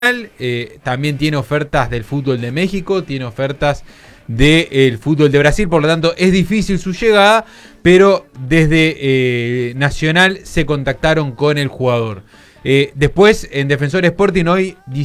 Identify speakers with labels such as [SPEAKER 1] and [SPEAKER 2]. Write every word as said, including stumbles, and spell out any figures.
[SPEAKER 1] Eh, también tiene ofertas del fútbol de México, tiene ofertas del fútbol de Brasil, por lo tanto es difícil su llegada, pero desde eh, Nacional se contactaron con el jugador. Eh, después en Defensor Sporting hoy